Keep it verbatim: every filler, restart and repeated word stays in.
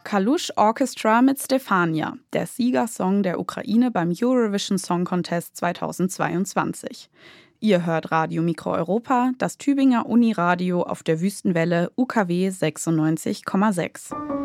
Kalush Orchestra mit Stefania, der Siegersong der Ukraine beim Eurovision Song Contest zweitausendzweiundzwanzig. Ihr hört Radio Mikro Europa, das Tübinger Uniradio auf der Wüstenwelle U K W sechsundneunzig Komma sechs.